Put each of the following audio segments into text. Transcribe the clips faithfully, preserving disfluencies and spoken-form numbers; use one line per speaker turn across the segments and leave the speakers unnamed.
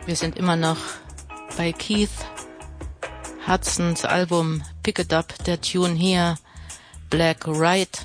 Wir sind immer noch bei Keith Hudsons Album Pick It Up, der Tune hier, Black Right.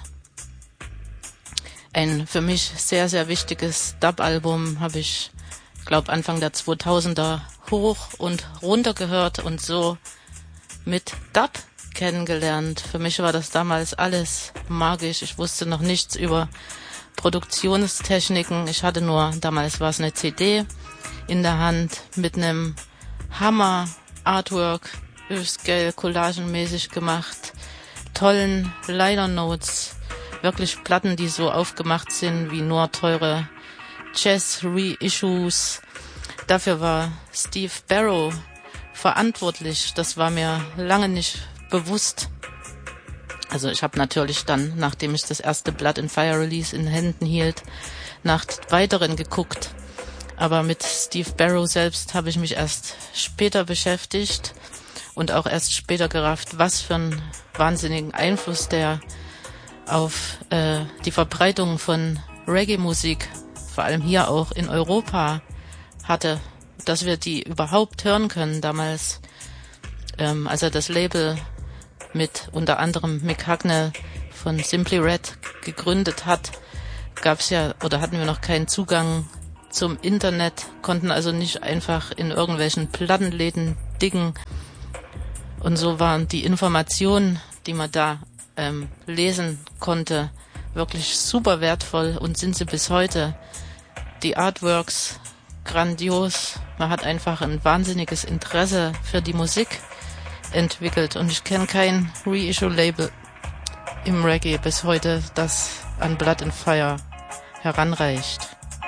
Ein für mich sehr, sehr wichtiges Dub-Album, habe ich, glaube Anfang der zweitausender hoch und runter gehört und so mit Dub kennengelernt. Für mich war das damals alles magisch. Ich wusste noch nichts über Produktionstechniken. Ich hatte nur, damals war es eine C D in der Hand mit einem Hammer Artwork, Scale collagenmäßig gemacht, tollen Liner Notes, wirklich Platten, die so aufgemacht sind wie nur teure Jazz-Reissues. Dafür war Steve Barrow verantwortlich. Das war mir lange nicht bewusst. Also ich habe natürlich dann, nachdem ich das erste Blood and Fire Release in den Händen hielt, nach weiteren geguckt. Aber mit Steve Barrow selbst habe ich mich erst später beschäftigt und auch erst später gerafft, was für einen wahnsinnigen Einfluss der auf äh, die Verbreitung von Reggae-Musik, vor allem hier auch in Europa, hatte, dass wir die überhaupt hören können damals, ähm, als er das Label mit unter anderem Mick Hucknall von Simply Red gegründet hat, gab's ja oder hatten wir noch keinen Zugang zum Internet, konnten also nicht einfach in irgendwelchen Plattenläden diggen. Und so waren die Informationen, die man da ähm, lesen konnte, wirklich super wertvoll und sind sie bis heute. Die Artworks grandios. Man hat einfach ein wahnsinniges Interesse für die Musik entwickelt und ich kenne kein Reissue-Label im Reggae bis heute, das an Blood and Fire heranreicht.